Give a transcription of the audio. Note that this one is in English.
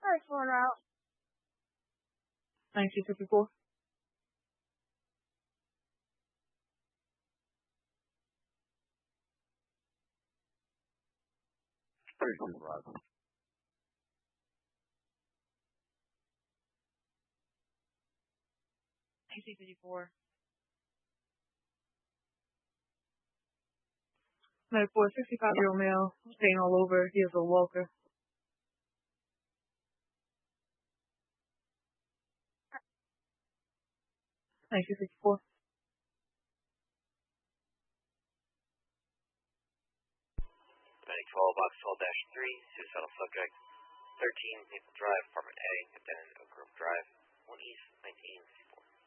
First one out. 1954. Rob. 1954. 65-year-old male, stain all over. He is a walker. 1964. Medic 12, box 12-3, suicidal subject, 13, Maple Drive, apartment A, abandoned Oak Grove Drive, 1 East, 19.